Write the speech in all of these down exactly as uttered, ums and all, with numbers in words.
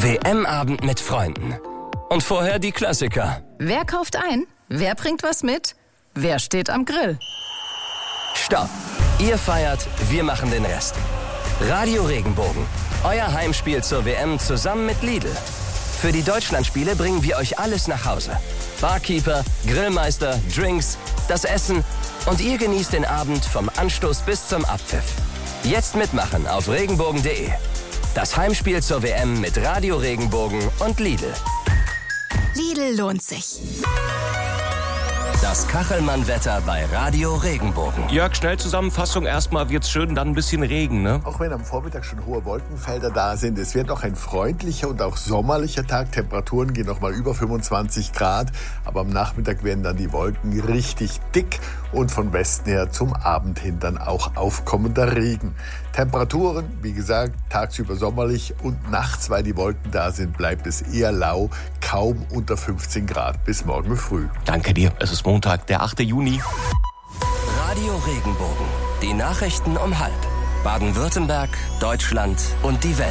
W M-Abend mit Freunden. Und vorher die Klassiker. Wer kauft ein? Wer bringt was mit? Wer steht am Grill? Stopp! Ihr feiert, wir machen den Rest. Radio Regenbogen. Euer Heimspiel zur W M zusammen mit Lidl. Für die Deutschlandspiele bringen wir euch alles nach Hause. Barkeeper, Grillmeister, Drinks, das Essen und ihr genießt den Abend vom Anstoß bis zum Abpfiff. Jetzt mitmachen auf regenbogen punkt de. Das Heimspiel zur W M mit Radio Regenbogen und Lidl. Lidl lohnt sich. Das Kachelmann-Wetter bei Radio Regenbogen. Jörg, schnell Zusammenfassung. Erstmal wird's schön, dann ein bisschen Regen, ne? Auch wenn am Vormittag schon hohe Wolkenfelder da sind, es wird noch ein freundlicher und auch sommerlicher Tag. Temperaturen gehen noch mal über fünfundzwanzig Grad. Aber am Nachmittag werden dann die Wolken richtig dick und von Westen her zum Abend hin dann auch aufkommender Regen. Temperaturen, wie gesagt, tagsüber sommerlich und nachts, weil die Wolken da sind, bleibt es eher lau, kaum unter fünfzehn Grad bis morgen früh. Danke dir. Es ist Montag, der achte Juni. Radio Regenbogen. Die Nachrichten um halb. Baden-Württemberg, Deutschland und die Welt.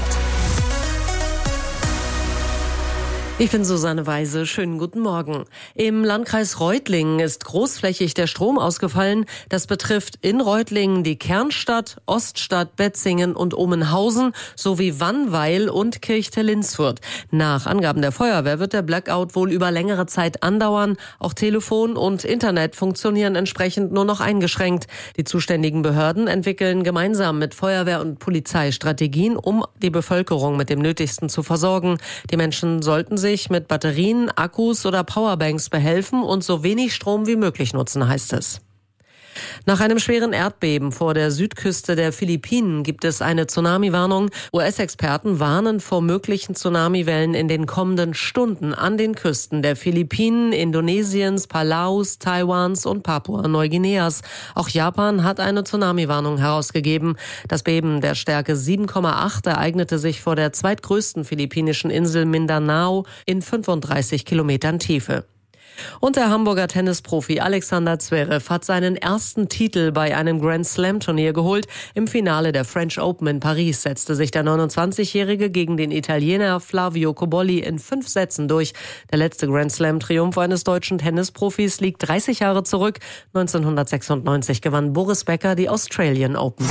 Ich bin Susanne Weise. Schönen guten Morgen. Im Landkreis Reutlingen ist großflächig der Strom ausgefallen. Das betrifft in Reutlingen die Kernstadt, Oststadt, Betzingen und Omenhausen sowie Wannweil und Kirchterlinsfurt. Nach Angaben der Feuerwehr wird der Blackout wohl über längere Zeit andauern. Auch Telefon und Internet funktionieren entsprechend nur noch eingeschränkt. Die zuständigen Behörden entwickeln gemeinsam mit Feuerwehr und Polizei Strategien, um die Bevölkerung mit dem Nötigsten zu versorgen. Die Menschen sollten sich mit Batterien, Akkus oder Powerbanks behelfen und so wenig Strom wie möglich nutzen, heißt es. Nach einem schweren Erdbeben vor der Südküste der Philippinen gibt es eine Tsunami-Warnung. U S-Experten warnen vor möglichen Tsunamiwellen in den kommenden Stunden an den Küsten der Philippinen, Indonesiens, Palaus, Taiwans und Papua-Neuguineas. Auch Japan hat eine Tsunami-Warnung herausgegeben. Das Beben der Stärke sieben Komma acht ereignete sich vor der zweitgrößten philippinischen Insel Mindanao in fünfunddreißig Kilometern Tiefe. Und der Hamburger Tennisprofi Alexander Zverev hat seinen ersten Titel bei einem Grand-Slam-Turnier geholt. Im Finale der French Open in Paris setzte sich der neunundzwanzigjährige gegen den Italiener Flavio Cobolli in fünf Sätzen durch. Der letzte Grand-Slam-Triumph eines deutschen Tennisprofis liegt dreißig Jahre zurück. neunzehnhundertsechsundneunzig gewann Boris Becker die Australian Open.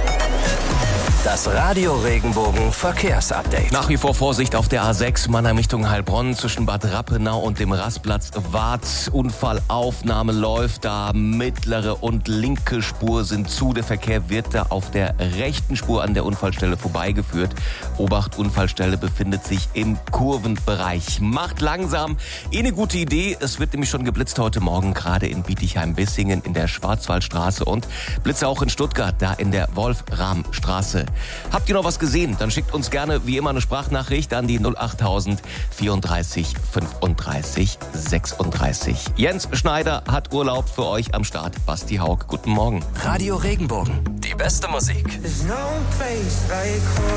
Das Radio Regenbogen Verkehrsupdate. Nach wie vor Vorsicht auf der A sechs Mannheim Richtung Heilbronn zwischen Bad Rappenau und dem Rastplatz Wart. Unfallaufnahme läuft da. Mittlere und linke Spur sind zu. Der Verkehr wird da auf der rechten Spur an der Unfallstelle vorbeigeführt. Obacht, Unfallstelle befindet sich im Kurvenbereich. Macht langsam. Eh eine gute Idee. Es wird nämlich schon geblitzt heute Morgen, gerade in Bietigheim-Bissingen in der Schwarzwaldstraße und Blitze auch in Stuttgart, da in der Wolframstraße. Habt ihr noch was gesehen? Dann schickt uns gerne wie immer eine Sprachnachricht an die null achttausend vierunddreißig fünfunddreißig sechsunddreißig. Jens Schneider hat Urlaub für euch am Start. Basti Haug, guten Morgen. Radio Regenbogen. Die beste Musik.